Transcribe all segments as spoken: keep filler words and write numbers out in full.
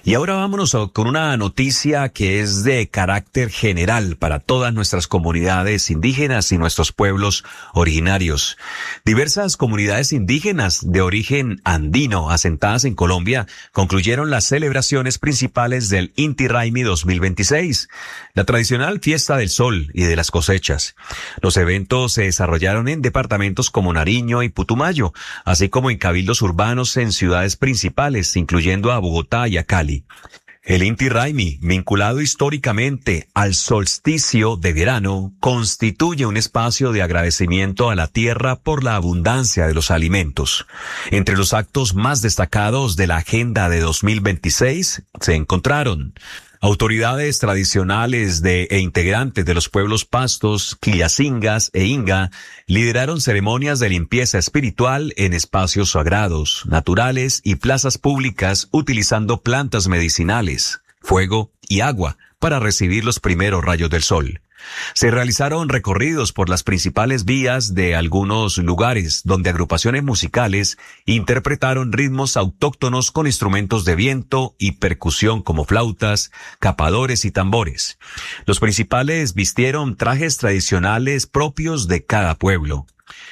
Y ahora vámonos a- con una noticia que es de carácter general para todas nuestras comunidades indígenas y nuestros pueblos originarios. Diversas comunidades indígenas de origen andino asentadas en Colombia concluyeron las celebraciones principales del Inti Raymi dos mil veintiséis, la tradicional fiesta del sol y de las cosechas. Los eventos se desarrollaron en departamentos como Nariño y Putumayo, así como en cabildos urbanos en ciudades principales, incluyendo a Bogotá y a Cali. El Inti Raymi, vinculado históricamente al solsticio de verano, constituye un espacio de agradecimiento a la tierra por la abundancia de los alimentos. Entre los actos más destacados de la agenda de dos mil veintiséis se encontraron autoridades tradicionales de, e integrantes de los pueblos pastos, quillacingas e inga lideraron ceremonias de limpieza espiritual en espacios sagrados, naturales y plazas públicas utilizando plantas medicinales, fuego y agua para recibir los primeros rayos del sol. Se realizaron recorridos por las principales vías de algunos lugares donde agrupaciones musicales interpretaron ritmos autóctonos con instrumentos de viento y percusión como flautas, capadores y tambores. Los principales vistieron trajes tradicionales propios de cada pueblo.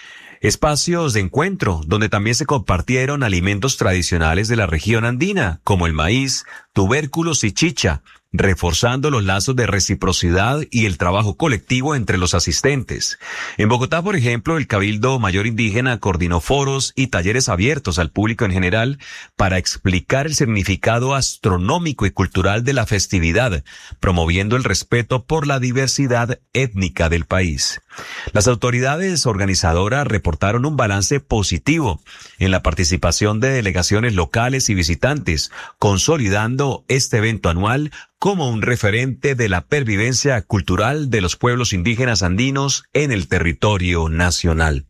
Espacios de encuentro donde también se compartieron alimentos tradicionales de la región andina, como el maíz, tubérculos y chicha, reforzando los lazos de reciprocidad y el trabajo colectivo entre los asistentes. En Bogotá, por ejemplo, el Cabildo Mayor Indígena coordinó foros y talleres abiertos al público en general para explicar el significado astronómico y cultural de la festividad, promoviendo el respeto por la diversidad étnica del país. Las autoridades organizadoras reportaron un balance positivo en la participación de delegaciones locales y visitantes, consolidando este evento anual como un referente de la pervivencia cultural de los pueblos indígenas andinos en el territorio nacional.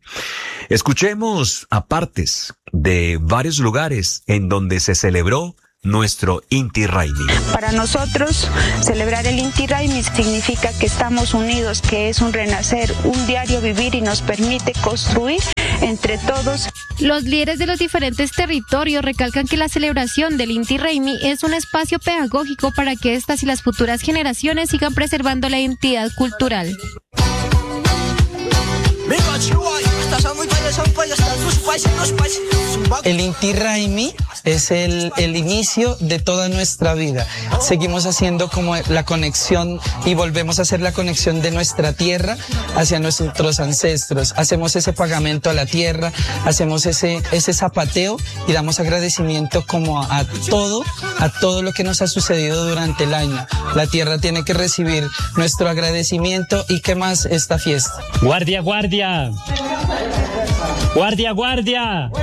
Escuchemos apartes de varios lugares en donde se celebró nuestro Inti Raymi. Para nosotros, celebrar el Inti Raymi significa que estamos unidos, que es un renacer, un diario vivir y nos permite construir entre todos. Los líderes de los diferentes territorios recalcan que la celebración del Inti Raymi es un espacio pedagógico para que estas y las futuras generaciones sigan preservando la identidad cultural. El Inti Raymi es el, el inicio de toda nuestra vida. Seguimos haciendo como la conexión y volvemos a hacer la conexión de nuestra tierra hacia nuestros ancestros. Hacemos ese pagamento a la tierra, hacemos ese, ese zapateo y damos agradecimiento como a, a todo, a todo lo que nos ha sucedido durante el año. La tierra tiene que recibir nuestro agradecimiento. ¿Y qué más esta fiesta? Guardia, guardia. Guardia, guardia.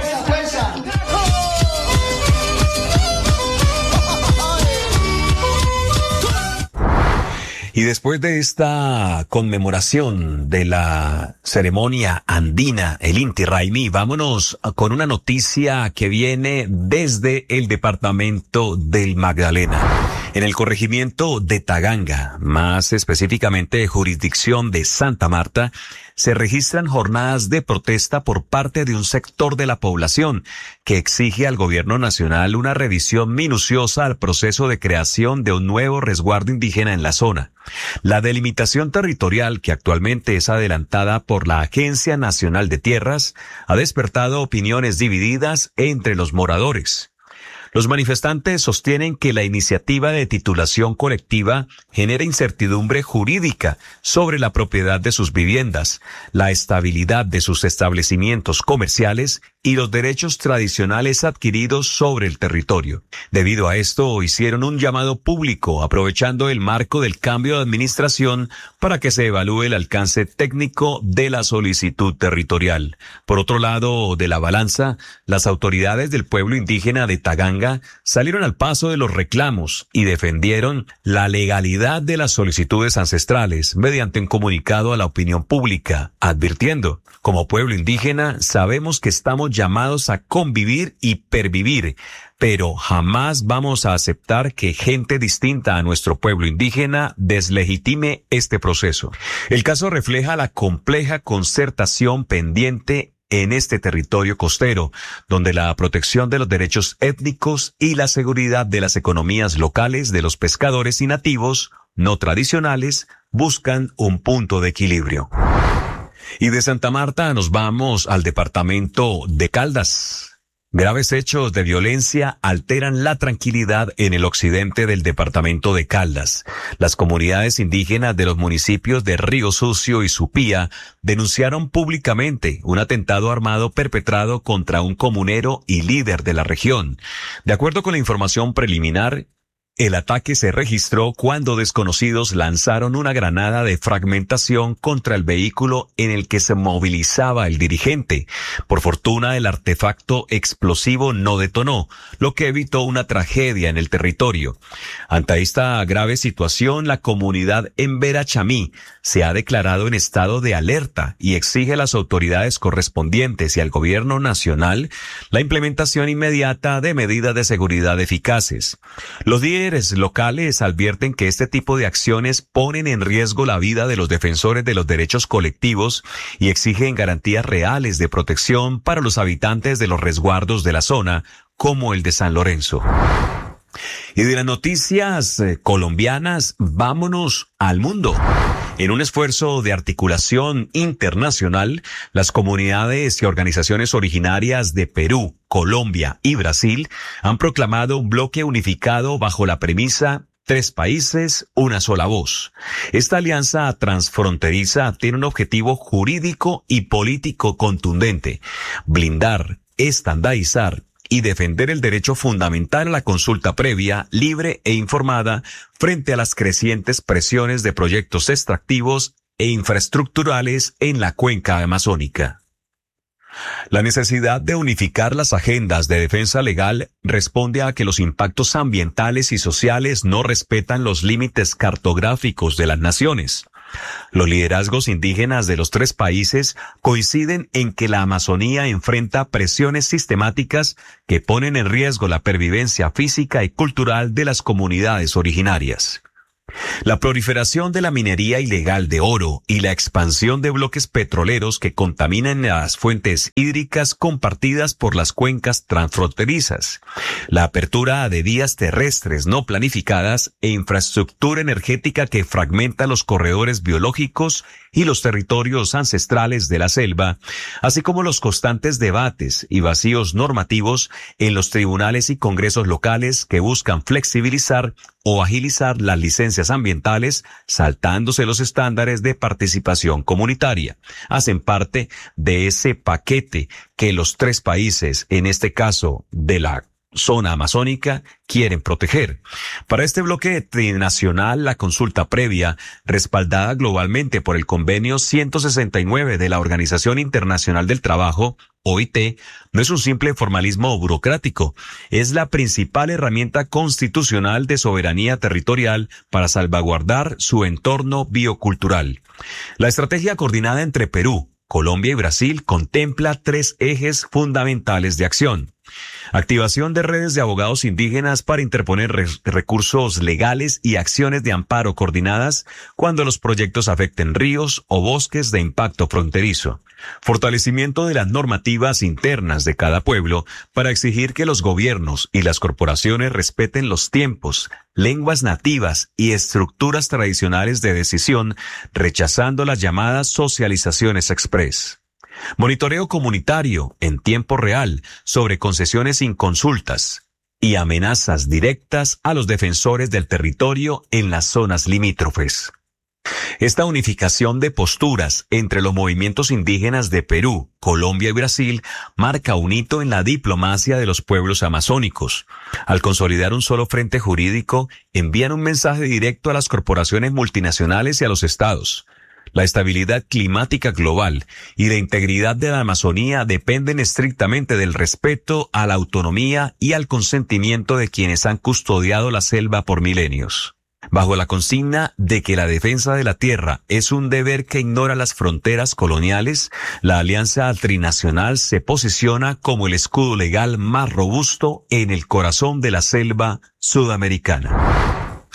Y después de esta conmemoración de la ceremonia andina, el Inti Raymi, vámonos con una noticia que viene desde el departamento del Magdalena. En el corregimiento de Taganga, más específicamente jurisdicción de Santa Marta, se registran jornadas de protesta por parte de un sector de la población que exige al gobierno nacional una revisión minuciosa al proceso de creación de un nuevo resguardo indígena en la zona. La delimitación territorial, que actualmente es adelantada por la Agencia Nacional de Tierras, ha despertado opiniones divididas entre los moradores. Los manifestantes sostienen que la iniciativa de titulación colectiva genera incertidumbre jurídica sobre la propiedad de sus viviendas, la estabilidad de sus establecimientos comerciales y los derechos tradicionales adquiridos sobre el territorio. Debido a esto, hicieron un llamado público aprovechando el marco del cambio de administración para que se evalúe el alcance técnico de la solicitud territorial. Por otro lado de la balanza, las autoridades del pueblo indígena de Taganga salieron al paso de los reclamos y defendieron la legalidad de las solicitudes ancestrales mediante un comunicado a la opinión pública, advirtiendo: como pueblo indígena sabemos que estamos llamados a convivir y pervivir, pero jamás vamos a aceptar que gente distinta a nuestro pueblo indígena deslegitime este proceso. El caso refleja la compleja concertación pendiente en este territorio costero, donde la protección de los derechos étnicos y la seguridad de las economías locales de los pescadores y nativos no tradicionales buscan un punto de equilibrio. Y de Santa Marta nos vamos al departamento de Caldas. Graves hechos de violencia alteran la tranquilidad en el occidente del departamento de Caldas. Las comunidades indígenas de los municipios de Río Sucio y Supía denunciaron públicamente un atentado armado perpetrado contra un comunero y líder de la región. De acuerdo con la información preliminar, el ataque se registró cuando desconocidos lanzaron una granada de fragmentación contra el vehículo en el que se movilizaba el dirigente. Por fortuna, el artefacto explosivo no detonó, lo que evitó una tragedia en el territorio. Ante esta grave situación, la comunidad en Verachamí se ha declarado en estado de alerta y exige a las autoridades correspondientes y al gobierno nacional la implementación inmediata de medidas de seguridad eficaces. Los líderes locales advierten que este tipo de acciones ponen en riesgo la vida de los defensores de los derechos colectivos y exigen garantías reales de protección para los habitantes de los resguardos de la zona, como el de San Lorenzo. Y de las noticias eh, colombianas, vámonos al mundo. En un esfuerzo de articulación internacional, las comunidades y organizaciones originarias de Perú, Colombia y Brasil han proclamado un bloque unificado bajo la premisa Tres países, una sola voz. Esta alianza transfronteriza tiene un objetivo jurídico y político contundente: blindar, estandarizar y defender el derecho fundamental a la consulta previa, libre e informada frente a las crecientes presiones de proyectos extractivos e infraestructurales en la cuenca amazónica. La necesidad de unificar las agendas de defensa legal responde a que los impactos ambientales y sociales no respetan los límites cartográficos de las naciones. Los liderazgos indígenas de los tres países coinciden en que la Amazonía enfrenta presiones sistemáticas que ponen en riesgo la pervivencia física y cultural de las comunidades originarias. La proliferación de la minería ilegal de oro y la expansión de bloques petroleros que contaminan las fuentes hídricas compartidas por las cuencas transfronterizas, la apertura de vías terrestres no planificadas e infraestructura energética que fragmenta los corredores biológicos y los territorios ancestrales de la selva, así como los constantes debates y vacíos normativos en los tribunales y congresos locales que buscan flexibilizar o agilizar las licencias ambientales saltándose los estándares de participación comunitaria, hacen parte de ese paquete que los tres países, en este caso de la zona amazónica, quieren proteger. Para este bloque trinacional, la consulta previa, respaldada globalmente por el convenio ciento sesenta y nueve de la Organización Internacional del Trabajo, O I T, no es un simple formalismo burocrático, es la principal herramienta constitucional de soberanía territorial para salvaguardar su entorno biocultural. La estrategia coordinada entre Perú, Colombia y Brasil contempla tres ejes fundamentales de acción: activación de redes de abogados indígenas para interponer re- recursos legales y acciones de amparo coordinadas cuando los proyectos afecten ríos o bosques de impacto fronterizo; fortalecimiento de las normativas internas de cada pueblo para exigir que los gobiernos y las corporaciones respeten los tiempos, lenguas nativas y estructuras tradicionales de decisión, rechazando las llamadas socializaciones express; monitoreo comunitario en tiempo real sobre concesiones sin consultas; y amenazas directas a los defensores del territorio en las zonas limítrofes. Esta unificación de posturas entre los movimientos indígenas de Perú, Colombia y Brasil marca un hito en la diplomacia de los pueblos amazónicos. Al consolidar un solo frente jurídico, envían un mensaje directo a las corporaciones multinacionales y a los estados. La estabilidad climática global y la integridad de la Amazonía dependen estrictamente del respeto a la autonomía y al consentimiento de quienes han custodiado la selva por milenios. Bajo la consigna de que la defensa de la tierra es un deber que ignora las fronteras coloniales, la Alianza Trinacional se posiciona como el escudo legal más robusto en el corazón de la selva sudamericana.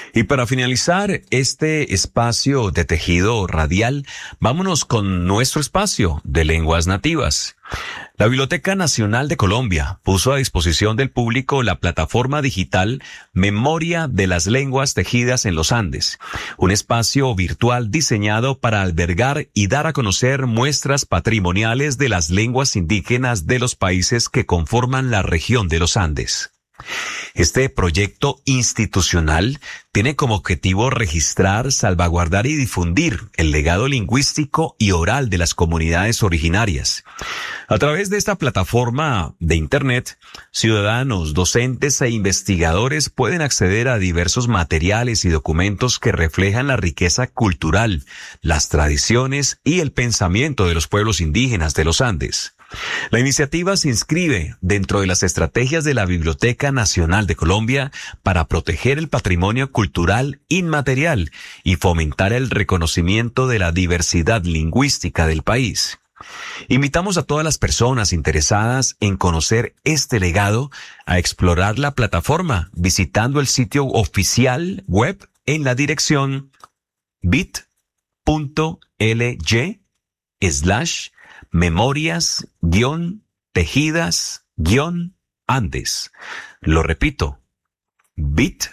Y para finalizar este espacio de tejido radial, vámonos con nuestro espacio de lenguas nativas. La Biblioteca Nacional de Colombia puso a disposición del público la plataforma digital Memoria de las Lenguas Tejidas en los Andes, un espacio virtual diseñado para albergar y dar a conocer muestras patrimoniales de las lenguas indígenas de los países que conforman la región de los Andes. Este proyecto institucional tiene como objetivo registrar, salvaguardar y difundir el legado lingüístico y oral de las comunidades originarias. A través de esta plataforma de Internet, ciudadanos, docentes e investigadores pueden acceder a diversos materiales y documentos que reflejan la riqueza cultural, las tradiciones y el pensamiento de los pueblos indígenas de los Andes. La iniciativa se inscribe dentro de las estrategias de la Biblioteca Nacional de Colombia para proteger el patrimonio cultural inmaterial y fomentar el reconocimiento de la diversidad lingüística del país. Invitamos a todas las personas interesadas en conocer este legado a explorar la plataforma visitando el sitio oficial web en la dirección bit.ly slash memorias guión tejidas guión Andes. Lo repito, bit.ly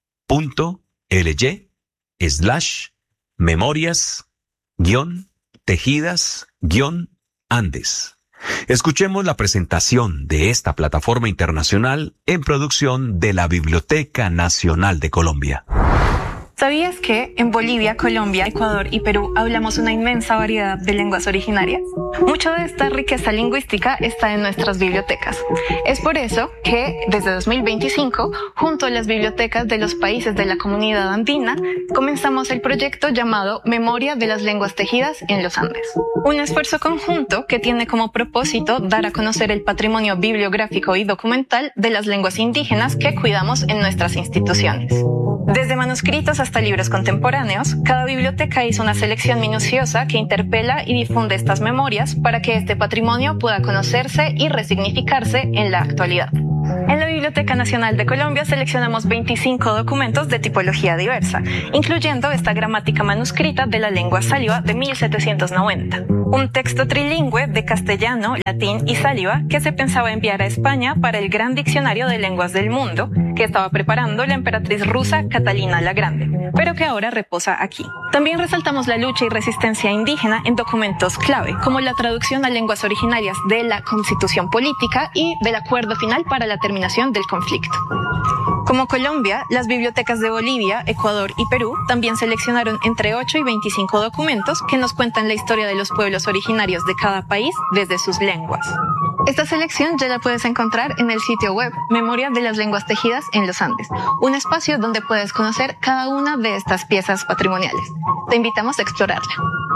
slash memorias guión tejidas guión Andes. Escuchemos la presentación de esta plataforma internacional en producción de la Biblioteca Nacional de Colombia. ¿Sabías que en Bolivia, Colombia, Ecuador y Perú hablamos una inmensa variedad de lenguas originarias? Mucha de esta riqueza lingüística está en nuestras bibliotecas. Es por eso que desde dos mil veinticinco, junto a las bibliotecas de los países de la Comunidad Andina, comenzamos el proyecto llamado Memoria de las Lenguas Tejidas en los Andes. Un esfuerzo conjunto que tiene como propósito dar a conocer el patrimonio bibliográfico y documental de las lenguas indígenas que cuidamos en nuestras instituciones. Desde manuscritos hasta libros contemporáneos, cada biblioteca hizo una selección minuciosa que interpela y difunde estas memorias para que este patrimonio pueda conocerse y resignificarse en la actualidad. En la Biblioteca Nacional de Colombia seleccionamos veinticinco documentos de tipología diversa, incluyendo esta gramática manuscrita de la lengua sáliva de mil setecientos noventa. Un texto trilingüe de castellano, latín y sáliva que se pensaba enviar a España para el Gran Diccionario de Lenguas del Mundo, que estaba preparando la emperatriz rusa Catalina la Grande, pero que ahora reposa aquí. También resaltamos la lucha y resistencia indígena en documentos clave, como la traducción a lenguas originarias de la Constitución Política y del Acuerdo Final para la terminación del conflicto. Como Colombia, las bibliotecas de Bolivia, Ecuador y Perú también seleccionaron entre ocho y veinticinco documentos que nos cuentan la historia de los pueblos originarios de cada país desde sus lenguas. Esta selección ya la puedes encontrar en el sitio web Memoria de las Lenguas Tejidas en los Andes, un espacio donde puedes conocer cada una de estas piezas patrimoniales. Te invitamos a explorarla.